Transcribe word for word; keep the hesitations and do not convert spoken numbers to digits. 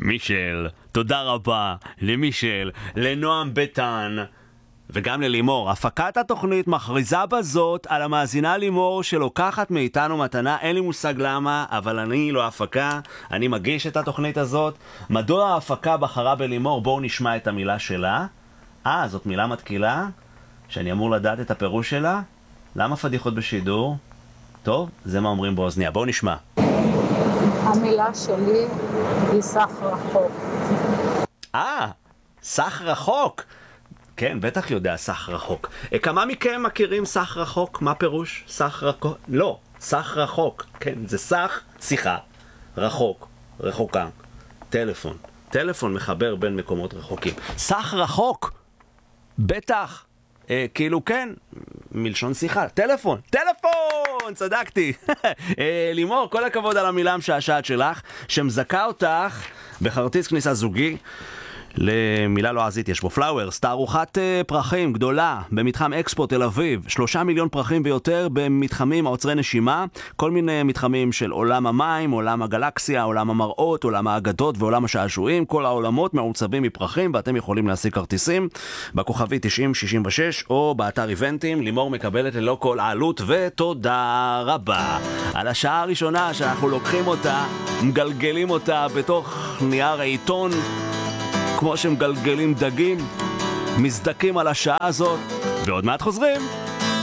מישל, תודה רבה למישל, לנועם ביטן וגם ללימור. הפקת התוכנית מכריזה בזאת על המאזינה לימור שלוקחת מאיתנו מתנה, אין לי מושג למה, אבל אני לא הפקה, אני מגיש את התוכנית הזאת. מדוע ההפקה בחרה בלימור? בואו נשמע את המילה שלה. אה, זאת מילה מתקילה שאני אמור לדעת את הפירוש שלה? למה פדיחות בשידור? טוב, זה מה אומרים באוזניה. בואו נשמע. המילה שלי היא סך רחוק. אה, סך רחוק. כן, בטח יודע סך רחוק. כמה מכם מכירים סך רחוק? מה פירוש? סך רחוק? לא, סך רחוק. כן, זה סך, שיחה, רחוק, רחוקה, טלפון. טלפון מחבר בין מקומות רחוקים. סך רחוק, בטח. אה, כאילו כן, מלשון שיחה. טלפון, טלפון! צדקתי. אה, לימור, כל הכבוד על המילה המשעשעת שלך, שמזכה אותך בכרטיס כניסה זוגי. למילה לועזית יש בו פלאוורס, תערוכת פרחים גדולה במתחם אקספו תל אביב, שלושה מיליון פרחים ויותר במתחמים העוצרי נשימה, כל מיני מתחמים של עולם המים, עולם הגלקסיה, עולם המראות, עולם האגדות ועולם השעשועים, כל העולמות מעוצבים מפרחים, ואתם יכולים להשיג כרטיסים בכוכבי תשעים שישים ושש או באתר איבנטים. לימור מקבלת ללא כל העלות, ותודה רבה על השעה הראשונה שאנחנו לוקחים אותה, מגלגלים אותה בתוך נייר העיתון כמו שמגלגלים דגים, מזדקים על השעה הזאת, ועוד מעט חוזרים.